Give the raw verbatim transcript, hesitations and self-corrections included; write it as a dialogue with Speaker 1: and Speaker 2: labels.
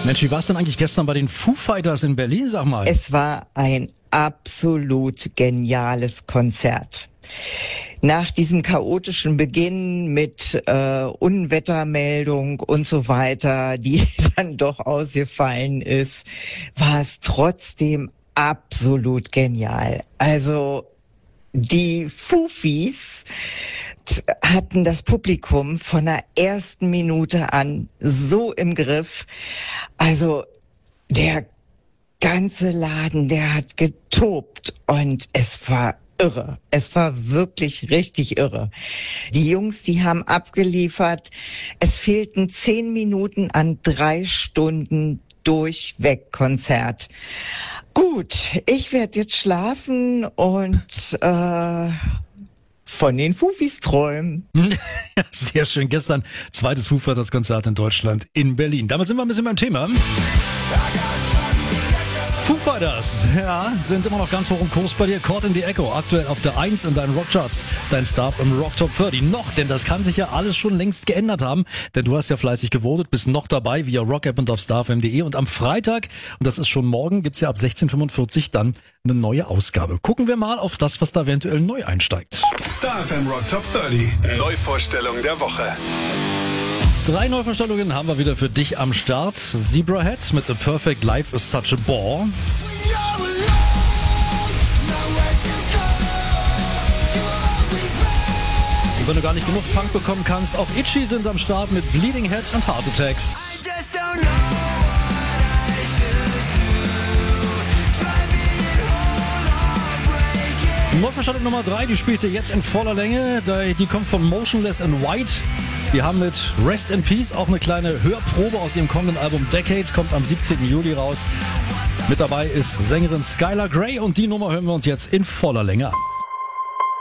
Speaker 1: Mensch, wie war es denn eigentlich gestern bei den Foo Fighters in Berlin, sag mal?
Speaker 2: Es war ein absolut geniales Konzert. Nach diesem chaotischen Beginn mit äh, Unwettermeldung und so weiter, die dann doch ausgefallen ist, war es trotzdem absolut genial. Also die Fufis hatten das Publikum von der ersten Minute an so im Griff. Also der ganze Laden, der hat getobt und es war irre. Es war wirklich richtig irre. Die Jungs, die haben abgeliefert. Es fehlten zehn Minuten an drei Stunden durchweg Konzert. Gut, ich werde jetzt schlafen und äh, von den Fufis träumen.
Speaker 1: Sehr schön. Gestern zweites Foo Fighters Konzert in Deutschland in Berlin. Damit sind wir ein bisschen beim Thema. Foo Fighters, ja, sind immer noch ganz hoch im Kurs bei dir. Caught in the Echo, aktuell auf der eins in deinen Rockcharts. Dein Start im Rock Top dreißig. Noch, denn das kann sich ja alles schon längst geändert haben. Denn du hast ja fleißig gewotet, bist noch dabei via Rock-App und auf starfm punkt de. Und am Freitag, und das ist schon morgen, gibt's ja ab sechzehn Uhr fünfundvierzig dann eine neue Ausgabe. Gucken wir mal auf das, was da eventuell neu einsteigt.
Speaker 3: StarFM Rock Top dreißig. Neuvorstellung der Woche.
Speaker 1: Drei Neuvorstellungen haben wir wieder für dich am Start. Zebrahead mit A Perfect Life is Such a Bore. Und wenn du gar nicht genug Punk bekommen kannst, auch Itchy sind am Start mit Bleeding Heads and Heart Attacks. Neuvorstellung Nummer drei, die spielte jetzt in voller Länge. Die kommt von Motionless in White. Die haben mit Rest in Peace auch eine kleine Hörprobe aus ihrem kommenden Album Decades, kommt am siebzehnten Juli raus. Mit dabei ist Sängerin Skylar Grey und die Nummer hören wir uns jetzt in voller Länge an.